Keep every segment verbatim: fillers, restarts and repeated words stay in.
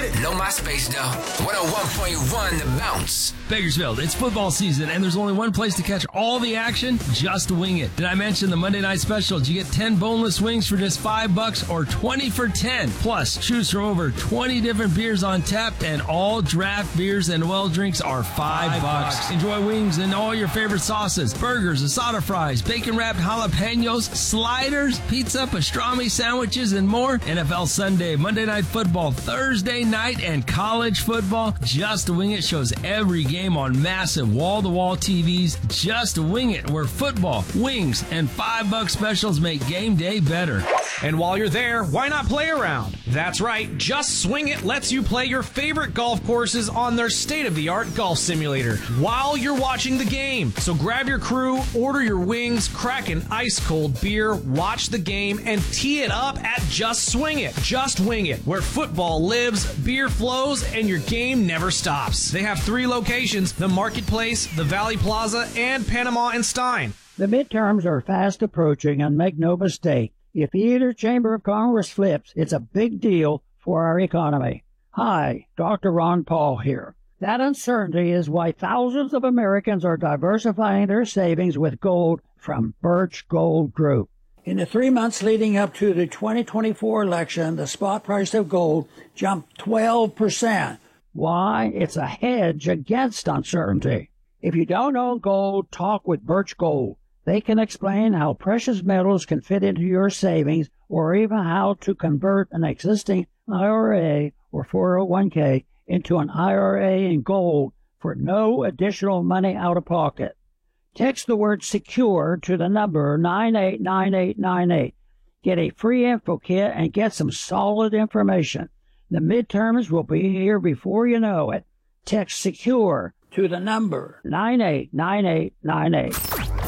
No MySpace, though. one oh one point one The Bounce. Bakersfield, it's football season, and there's only one place to catch all the action. Just Wing It. Did I mention the Monday night specials? You get ten boneless wings for just five bucks or twenty for ten. Plus, choose from over twenty different beers on tap, and all draft beers and well drinks are five, five bucks. bucks. Enjoy wings and all your favorite sauces, burgers, asada fries, bacon-wrapped jalapenos, sliders, pizza, pastrami sandwiches, and more. N F L Sunday, Monday Night Football, Thursday night, and college football. Just Wing It shows every game on massive wall-to-wall T Vs. Just Wing It, where football, wings, and five buck specials make game day better. And while you're there, why not play around? That's right, Just Swing It lets you play your favorite golf courses on their state-of-the-art golf simulator while you're watching the game. So grab your crew, order your wings, crack an ice-cold beer, watch the game, and tee it up at Just Swing It. Just Wing It, where football lives, beer flows, and your game never stops. They have three locations: the Marketplace, the Valley Plaza, and Panama and Stein. The midterms are fast approaching, and make no mistake, if either chamber of Congress flips, it's a big deal for our economy. Hi, Doctor Ron Paul here. That uncertainty is why thousands of Americans are diversifying their savings with gold from Birch Gold Group. In the three months leading up to the twenty twenty-four election, the spot price of gold jumped twelve percent. Why? It's a hedge against uncertainty. If you don't own gold, talk with Birch Gold. They can explain how precious metals can fit into your savings, or even how to convert an existing I R A or four oh one k into an I R A in gold for no additional money out of pocket. Text the word SECURE to the number nine eight nine eight nine eight. Get a free info kit and get some solid information. The midterms will be here before you know it. Text SECURE to the number nine eight nine eight nine eight.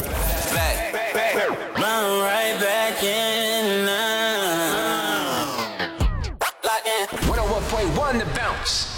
Back, back, back. Run right back in now. Lock in. one oh one point one The Bounce.